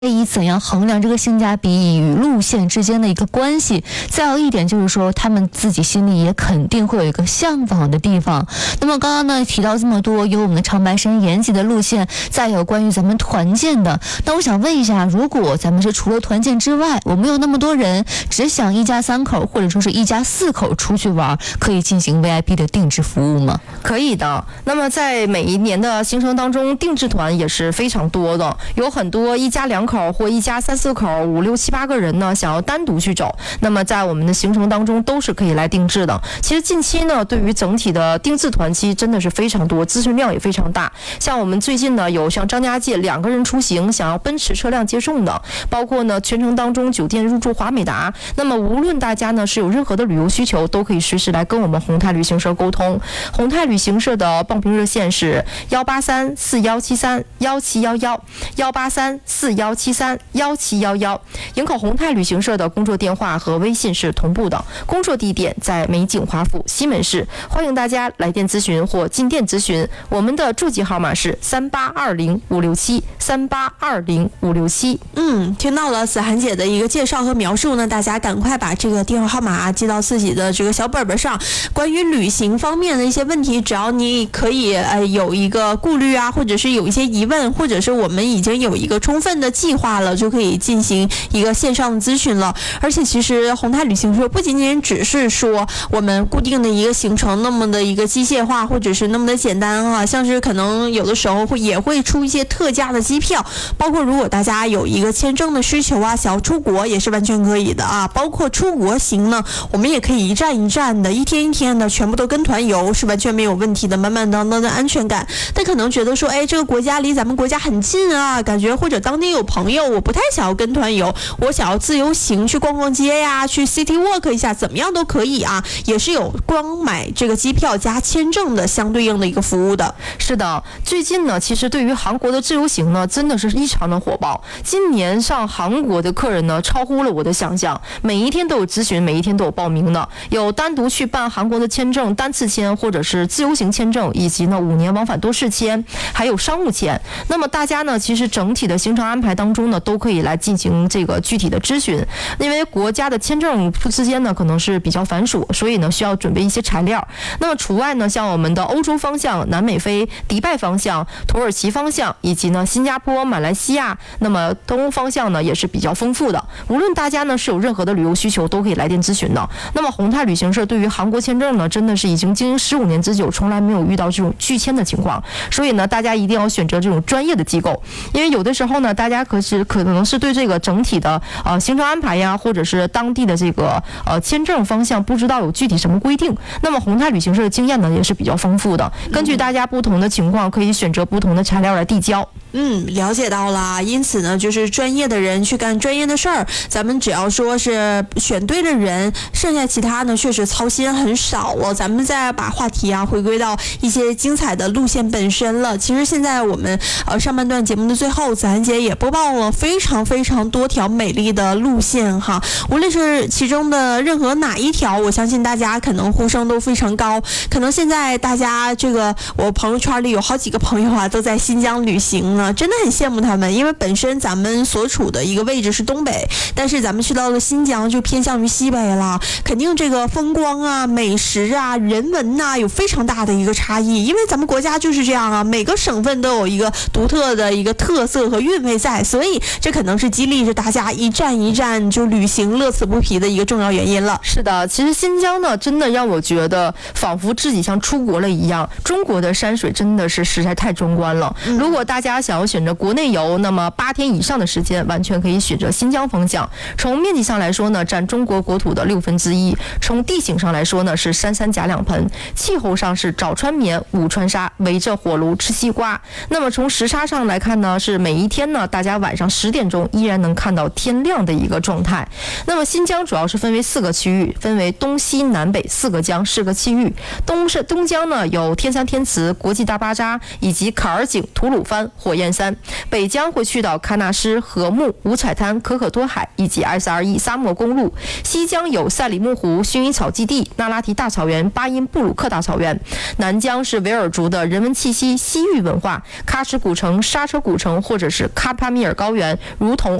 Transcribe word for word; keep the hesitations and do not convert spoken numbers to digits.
以怎样衡量这个性价比与路线之间的一个关系？再有一点就是说，他们自己心里也肯定会有一个向往的地方。那么刚刚呢提到这么多，有我们的长白山延吉的路线，再有关于咱们团建的。那我想问一下，如果咱们是除了团建之外，我们有那么多人只想一家三口或者说是一家四口出去玩，可以进行 V I P 的定制服务吗？ 可以的。那么在每一年的行程当中，定制团也是非常多的，有很多一家两口或一家三四口五六七八个人呢想要单独去走，那么在我们的行程当中都是可以来定制的。其实近期呢对于整体的定制团期真的是非常多，咨询量也非常大。像我们最近呢有像张家界两个人出行想要奔驰车辆接送的，包括呢全程当中酒店入住华美达。那么无论大家呢是有任何的旅游需求，都可以随时来跟我们宏泰旅行社沟通。宏泰旅行社的报名热线是幺八三四幺七三幺七幺幺幺八三四幺七三幺七幺幺，营口宏泰旅行社的工作电话和微信是同步的，工作地点在美景华府西门市，欢迎大家来电咨询或进店咨询。我们的座机号码是三八二零五六七三八二零五六七。 嗯，听到了子涵姐的一个介绍和描述呢，大家赶快把这个电话号码、啊、记到自己的这个小本本上。关于旅行方面的一些问题，只要你可以呃有一个顾虑啊，或者是有一些疑问，或者是我们已经有一个充分的计划了，就可以进行一个线上的咨询了。而且其实宏泰旅行社不仅仅只是说我们固定的一个行程那么的一个机械化，或者是那么的简单啊，像是可能有的时候会也会出一些特价的机票，包括如果大家有一个签证的需求啊，想要出国也是完全可以的啊。包括出国行呢，我们也可以一站一站的，一天一天的，全部都跟团游，是完全没有问题的，满满当当的安全感。但可能觉得说，哎，这个国家离咱们国家很近啊，感觉或者当地有朋友，我不太想要跟团游，我想要自由行去逛逛街呀，去 City Walk 一下，怎么样都可以啊，也是有光买这个机票加签证的相对应的一个服务的。 是的，最近呢，其实对于韩国的自由行呢，真的是异常的火爆。今年上韩国的客人呢，超乎了我的想象，每一天都有咨询，每一天都有报名的，有单独去办韩国的签证，单次签或者是自由行签证，以及呢五年往返多式签，还有商务签。那么大家呢，其实整体的行程安排当中呢，都可以来进行这个具体的咨询，因为国家的签证之间呢可能是比较繁琐，所以呢需要准备一些材料。那么除外呢，像我们的欧洲方向、南美非、迪拜方向、土耳其方向，以及呢新加坡、马来西亚，那么东欧方向呢也是比较丰富的。无论大家呢是有任何的旅游需求，都可以来电咨询的。那么宏泰旅行社对于韩国签证呢，真的是已经经营十五年之久，从来没有遇到这种拒签的情况。所以呢，大家一定要选择这种专业的机构，因为有的时候呢，大家可是可能是对这个整体的呃行程安排呀，或者是当地的这个呃签证方向不知道有具体什么规定。那么宏泰旅行社的经验呢也是比较丰富的，根据大家不同的情况，可以选择不同的材料来递交。 嗯，了解到了。因此呢，就是专业的人去干专业的事儿，咱们只要说是选对了人，剩下其他呢确实操心很少了。咱们再把话题啊回归到一些精彩的路线本身了。其实现在我们呃上半段节目的最后，子涵姐也播报了非常非常多条美丽的路线哈，无论是其中的任何哪一条，我相信大家可能呼声都非常高。可能现在大家这个我朋友圈里有好几个朋友啊都在新疆旅行呢，真的很羡慕他们，因为本身咱们所处的一个位置是东北，但是咱们去到了新疆就偏向于西北了，肯定这个风光啊、美食啊、人文呐、啊、有非常大的一个差异，因为咱们国家就是这样啊，每个省份都有一个独特的一个特色和韵味在，所以这可能是激励着大家一站一站就旅行乐此不疲的一个重要原因了。 是的，其实新疆呢，真的让我觉得仿佛自己像出国了一样。中国的山水真的是实在太壮观了。嗯、如果大家想要选择国内游，那么八天以上的时间，完全可以选择新疆方向。从面积上来说呢，占中国国土的六分之一；从地形上来说呢，是三山夹两盆；气候上是早穿棉，午穿纱，围着火炉吃西瓜。那么从时差上来看呢，是每一天呢，大家晚上十点钟依然能看到天亮的一个状态。那么新疆主要是分为四个区域，分为东西南北四个疆四个区域。东是东疆呢有天山天池、国际大巴扎以及坎儿井、吐鲁番、火焰燕山。北疆会去到喀纳施、禾木、五彩滩、可可托海以及 S R E 沙漠公路。西疆有赛里木湖、薰衣草基地、那拉提大草原、巴音布鲁克大草原。南疆是维尔族的人文气息、西域文化，喀什古城、刹车古城或者是喀帕米尔高原，如同